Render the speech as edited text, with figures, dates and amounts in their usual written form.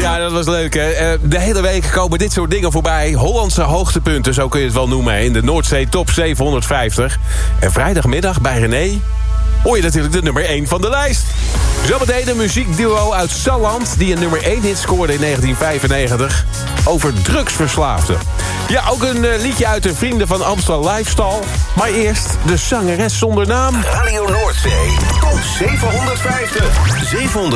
Ja, dat was leuk, hè. De hele week komen dit soort dingen voorbij. Hollandse hoogtepunten, zo kun je het wel noemen, hè, in de Noordzee Top 750. En vrijdagmiddag bij René hoor je natuurlijk de nummer 1 van de lijst. Zometeen een muziekduo uit Salland die een nummer 1 hit scoorde in 1995 over drugsverslaafden. Ja, ook een liedje uit de Vrienden van Amstel Lifestyle. Maar eerst de zangeres zonder naam. Radio Noordzee Top 750.